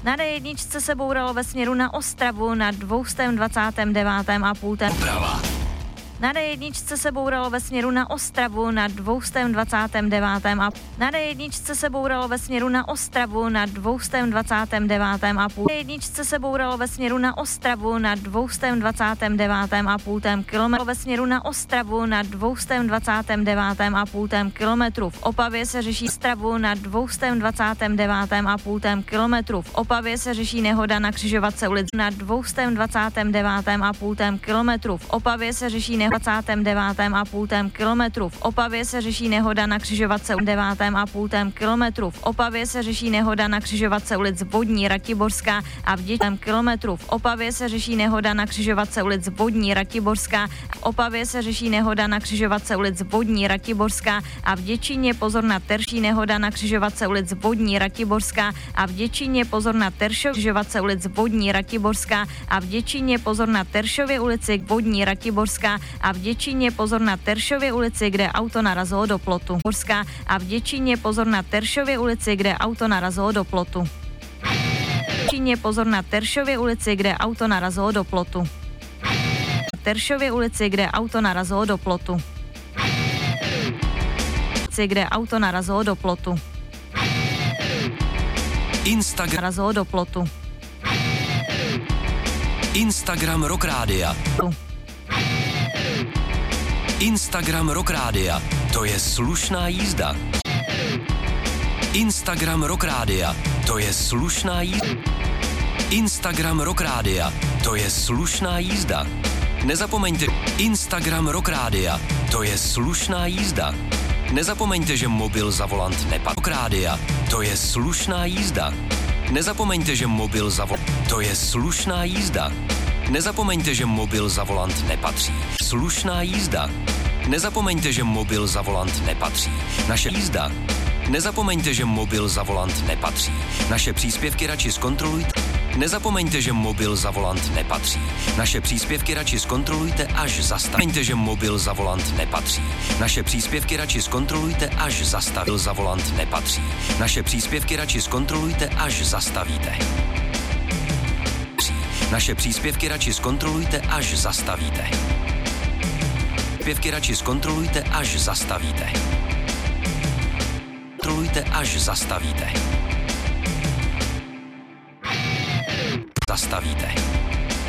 Na D1 se bouralo ve směru na Ostravu na 229,5. Doprava. Na D1 se bouralo ve směru na Ostravu na 229. Na D1 se bouralo ve směru na Ostravu na 229,5. D1 se bouralo ve směru na Ostravu na 229,5 kilometru. Ve směru na Ostravu na 229,5 kilometru. V Opavě se řeší Ostravu na 229,5 kilometru. V Opavě se řeší nehoda na křižovatce ulic na 229,5 kilometru. V Opavě se řeší nehoda 29,5 kilometru. V Opavě se řeší nehoda na křižovatce 9,5 kilometru. V Opavě se řeší nehoda na křižovatce ulic Vodní, Ratiborská a v kilometru. V Opavě se řeší nehoda na křižovatce ulic Vodní, Ratiborská. V Opavě se řeší nehoda na křižovatce ulic Vodní, Ratiborská a v Děčíně pozor na terší nehoda na křižovatce ulic Vodní, Ratiborská a v Děčíně pozor na Teršov křižovatce ulic Vodní, Ratiborská a v Děčíně pozor na Teršově ulici Vodní, Ratiborská a v Děčíně pozor na Teršově ulici, kde auto narazilo do plotu. Borská a v Děčíně pozor na Teršově ulici, kde auto narazilo do plotu. V Děčíně pozor na Teršově ulici, kde auto narazilo do plotu. Teršově ulici, kde auto narazilo do plotu. Kde auto narazilo do plotu. Instagram Narazilo do plotu. Instagram Rock Rádia. Instagram Rock Rádia. To je slušná jízda. Instagram Rock Rádia. To je slušná jízda. Instagram Rock Rádia. To je slušná jízda. Nezapomeňte Instagram Rock Rádia. To je slušná jízda. Nezapomeňte, že mobil za volant nepatří. Rock Rádia. To je slušná jízda. Nezapomeňte, že mobil za volant. To je slušná jízda. Nezapomeňte, že mobil za volant nepatří. Slušná jízda. Nezapomeňte, že mobil za volant nepatří. Naše jízda. Nezapomeňte, že mobil za volant nepatří. Naše příspěvky radši zkontrolujte. Nezapomeňte, že mobil za volant nepatří. Naše příspěvky radši zkontrolujte, až zastavíte, že mobil za volant nepatří. Naše příspěvky radši zkontrolujte, až zastavil za volant nepatří. Naše příspěvky radši zkontrolujte, až zastavíte. Naše příspěvky radši zkontrolujte, až zastavíte. Příspěvky radši zkontrolujte, až zastavíte. Kontrolujte, až zastavíte. Zastavíte.